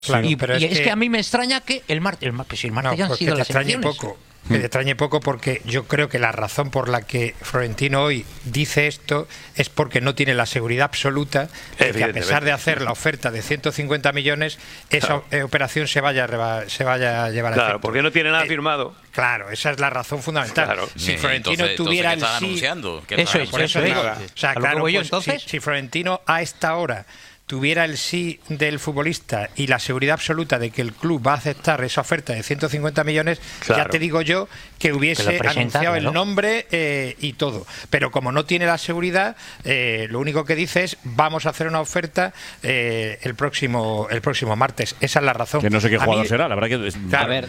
Claro, y pero es que a mí me extraña que el martes ya han sido las elecciones. Que te extrañe poco, porque yo creo que la razón por la que Florentino hoy dice esto es porque no tiene la seguridad absoluta de que, a pesar de hacer la oferta de 150 millones, esa operación se vaya a llevar a efecto. Claro, porque no tiene nada firmado. Claro, esa es la razón fundamental. Claro. Si Florentino tuviera el sí... Eso es, por eso digo. O sea, claro, pues, si Florentino a esta hora tuviera el sí del futbolista y la seguridad absoluta de que el club va a aceptar esa oferta de 150 millones, ya te digo yo que hubiese anunciado el nombre y todo. Pero como no tiene la seguridad, lo único que dice es: vamos a hacer una oferta el próximo martes. Esa es la razón. Que no sé qué jugador será, la verdad que... Claro, a ver,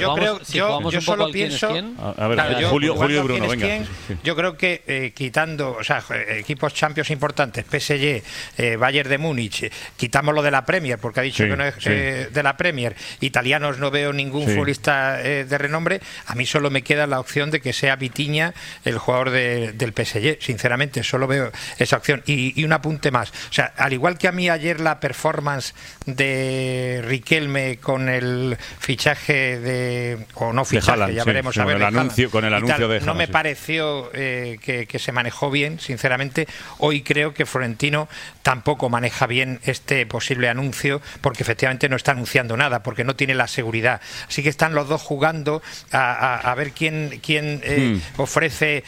yo solo pienso... A ver, Julio y Bruno, venga. Yo creo que quitando, equipos Champions importantes, PSG, Bayern de Múnich, quitamos lo de la Premier, porque ha dicho que no es de la Premier, italianos no veo ningún futbolista de renombre. A mí solo me queda la opción de que sea Vitinha el jugador del PSG, sinceramente solo veo esa opción. Y un apunte más, o sea, al igual que a mí ayer la performance de Riquelme con el fichaje o no fichaje, Haaland, ya veremos a ver, con el anuncio de Haaland, no me pareció que se manejó bien, sinceramente. Hoy creo que Florentino tampoco maneja bien este posible anuncio, porque efectivamente no está anunciando nada, porque no tiene la seguridad. Así que están los dos jugando a ver quién ofrece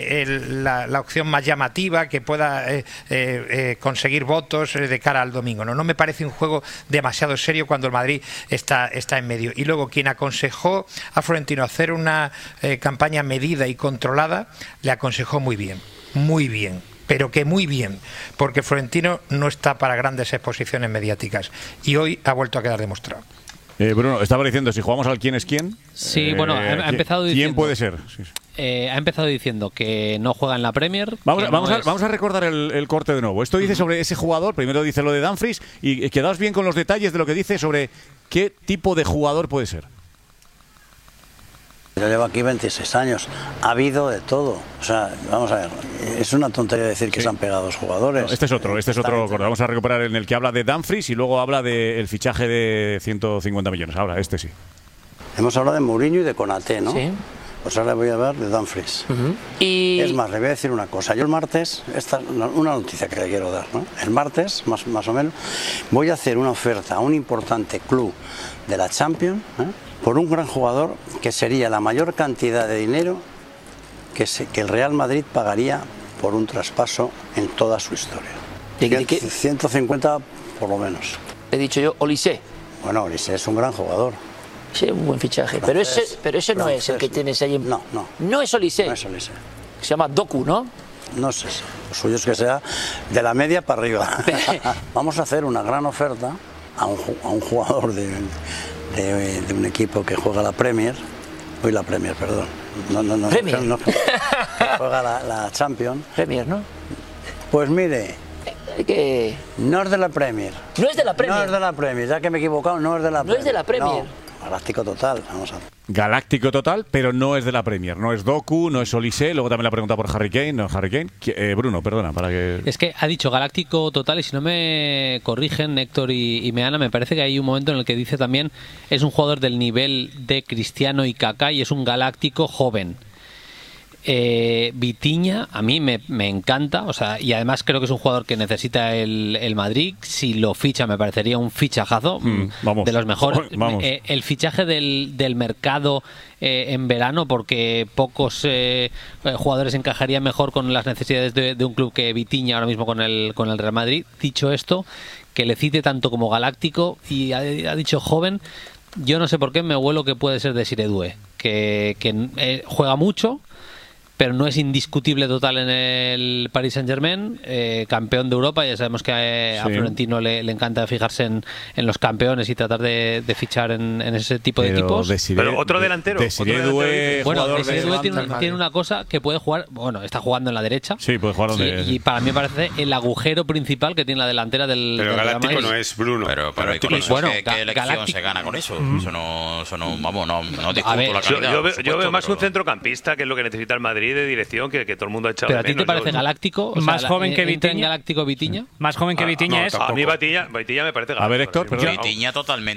la opción más llamativa, que pueda conseguir votos de cara al domingo. No me parece un juego demasiado serio cuando el Madrid está en medio. Y luego, quien aconsejó a Florentino hacer una campaña medida y controlada, le aconsejó muy bien, pero que muy bien, porque Florentino no está para grandes exposiciones mediáticas y hoy ha vuelto a quedar demostrado. Bruno, estaba diciendo, si jugamos al quién es quién. Sí, bueno, ha empezado diciendo... ¿Quién puede ser? Sí. Ha empezado diciendo que no juega en la Premier. Vamos a recordar el corte de nuevo. Esto dice sobre ese jugador, primero dice lo de Dumfries, y quedaos bien con los detalles de lo que dice sobre qué tipo de jugador puede ser. Yo llevo aquí 26 años, ha habido de todo. O sea, vamos a ver, es una tontería decir que se han pegado dos jugadores. No, este es otro corte. Vamos a recuperar en el que habla de Dumfries y luego habla del fichaje de 150 millones. Ahora, este sí. Hemos hablado de Mourinho y de Konaté, ¿no? Sí. Pues ahora voy a hablar de Dumfries. Y es más, le voy a decir una cosa. Yo el martes, esta es una noticia que le quiero dar, ¿no? El martes, más o menos, voy a hacer una oferta a un importante club de la Champions, por un gran jugador, que sería la mayor cantidad de dinero que el Real Madrid pagaría por un traspaso en toda su historia. 150 por lo menos. He dicho yo, Olise. Bueno, Olise es un gran jugador. Sí, un buen fichaje. Pero ese no es el que tienes ahí. No. No es Olise. No es Olise. Se llama Doku, ¿no? No sé. Lo suyo es que sea de la media para arriba. Vamos a hacer una gran oferta a un jugador de un equipo que juega la Premier. Hoy la Premier, perdón. No, Premier. que juega la Champions. Premier, ¿no? Pues mire, que no es de la Premier. No es de la Premier. No es de la Premier, ya que me he equivocado, no es de la Premier. No es de la Premier. No, Galáctico total, vamos a... Galáctico total, pero no es de la Premier. No es Doku, no es Olise. Luego también la pregunta por Harry Kane. No, Harry Kane. Bruno, perdona, para que... Es que ha dicho Galáctico total, y si no me corrigen Héctor y Meana, me parece que hay un momento en el que dice también es un jugador del nivel de Cristiano y Kaká y es un Galáctico joven. Vitinha a mí me encanta, o sea, y además creo que es un jugador que necesita el Madrid. Si lo ficha me parecería un fichajazo, de los mejores. El fichaje del mercado en verano, porque pocos jugadores encajarían mejor con las necesidades de un club que Vitinha ahora mismo con el Real Madrid. Dicho esto, que le cite tanto como Galáctico y ha dicho joven, yo no sé por qué me huelo que puede ser de Siredue, que juega mucho, pero no es indiscutible total en el Paris Saint-Germain, campeón de Europa. Ya sabemos que a Florentino le encanta fijarse en los campeones y tratar de fichar en ese tipo de equipos. Pero otro delantero. Bueno, Desiree tiene una cosa que puede jugar, bueno, está jugando en la derecha. Sí, puede jugar donde... Y para mí me parece el agujero principal que tiene la delantera del Pero del Galáctico Real Madrid. no es Bruno. Pero con eso, bueno, ¿qué elección se gana con eso? Eso no, vamos, no discuto ver, la calidad. Yo veo más un centrocampista, que es lo que necesita el Madrid, Madrid de dirección que todo el mundo ha echado. ¿Pero a de ti te menos. parece galáctico? O Más sea, joven que ¿entra en Vitinha? galáctico Vitinha? Más joven que Vitinha es. A mí Vitinha me parece galáctico. A ver, Héctor, perdón. Vitinha totalmente.